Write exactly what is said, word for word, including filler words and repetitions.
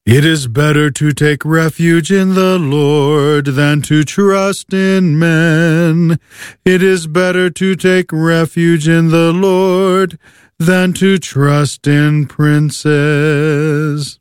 It is better to take refuge in the Lord than to trust in men. It is better to take refuge in the Lord than to trust in princes.